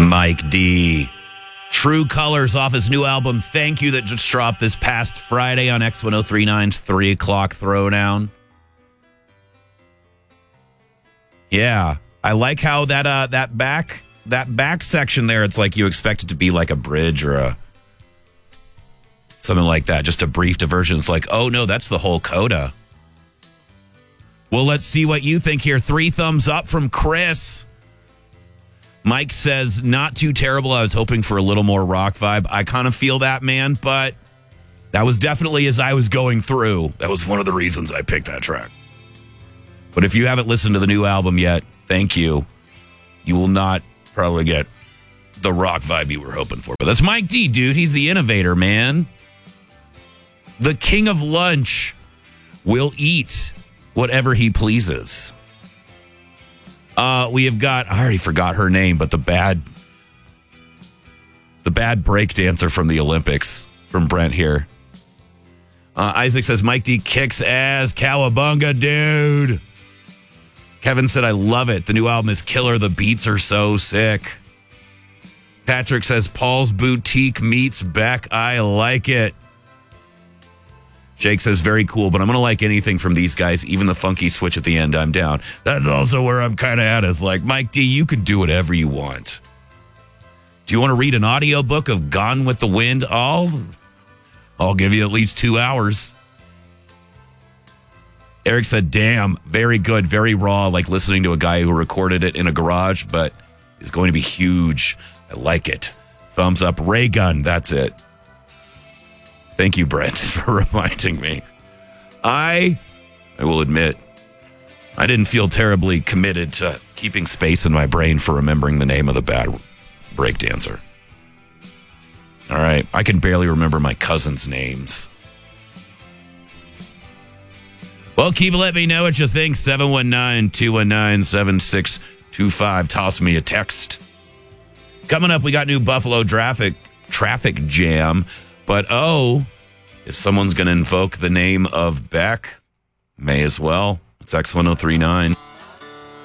Mike D. True Colors off his new album, Thank You, that just dropped this past Friday on X1039's 3 o'clock throwdown. Yeah, I like how that back section there, it's like you expect it to be like a bridge or something like that, just a brief diversion. It's like, oh no, that's the whole coda. Well, let's see what you think here. 3 thumbs up from Chris. Mike says, not too terrible. I was hoping for a little more rock vibe. I kind of feel that, man, but that was definitely as I was going through. That was one of the reasons I picked that track. But if you haven't listened to the new album yet, thank you. You will not probably get the rock vibe you were hoping for. But that's Mike D, dude. He's the innovator, man. The king of lunch will eat whatever he pleases. We have got, I already forgot her name, but the bad break dancer from the Olympics, from Brent here. Isaac says, Mike D kicks ass, cowabunga, dude. Kevin said, I love it. The new album is killer. The beats are so sick. Patrick says, Paul's Boutique meets Beck. I like it. Jake says, very cool, but I'm going to like anything from these guys, even the funky switch at the end, I'm down. That's also where I'm kind of at. It's like, Mike D, you can do whatever you want. Do you want to read an audiobook of Gone with the Wind? I'll give you at least 2 hours. Eric said, damn, very good, very raw, like listening to a guy who recorded it in a garage, but is going to be huge. I like it. Thumbs up, Ray Gun, that's it. Thank you, Brent, for reminding me. I will admit, I didn't feel terribly committed to keeping space in my brain for remembering the name of the bad breakdancer. All right, I can barely remember my cousins' names. Well, keep letting me know what you think. 719-219-7625. Toss me a text. Coming up, we got new Buffalo traffic jam. But, if someone's going to invoke the name of Beck, may as well. It's X1039.